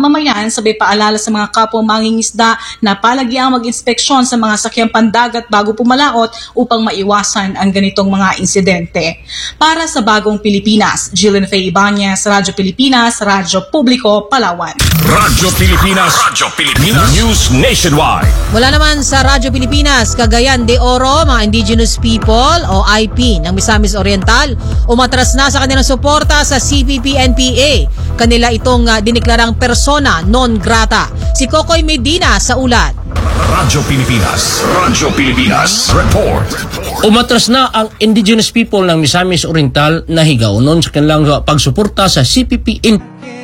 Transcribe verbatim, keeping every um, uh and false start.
mamamayan, sabay paalala sa mga kapwa mangingisda na palagiang mag-inspeksyon sa mga sakyang pandagat bago pumalaot upang maiwasan ang ganitong mga insidente. Para sa Bagong Pilipinas, Jillian Faye Ibanez, Radyo Pilipinas, Radyo Publiko, Palawan. Radyo Pilipinas, Radyo Pilipinas, News Nationwide. Mula naman sa Radyo Pilipinas, Cagayan de Oro, mga Indigenous People o I P ng Misamis Oriental, umatras na sa kanilang suporta sa C P P N P A. Kanila itong uh, diniklarang persona non grata. Si Kokoy Medina sa ulat. Radyo Pilipinas, Radyo Pilipinas, report. Umatras na ang Indigenous People ng Misamis Oriental na higaonon sa kanilang pagsuporta sa C P P N P A